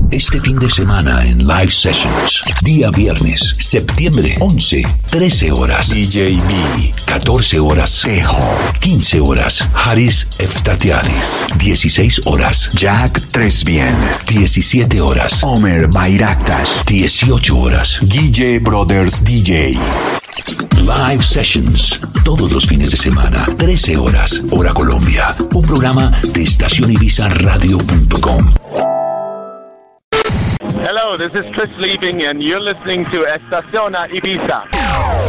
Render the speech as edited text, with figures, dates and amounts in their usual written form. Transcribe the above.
Este fin de semana en Live Sessions. Día viernes, septiembre 11, 13 horas. DJ B. 14 horas. Tejo. 15 horas. Haris Eftatianis. 16 horas. Jack Tresbien. 17 horas. Omer Bayraktas. 18 horas. DJ Brothers DJ. Live Sessions, todos los fines de semana, 13 horas, hora Colombia. Un programa de estacionibizarradio.com. Hello, this is Chris Liebing and you're listening to Estaciona Ibiza.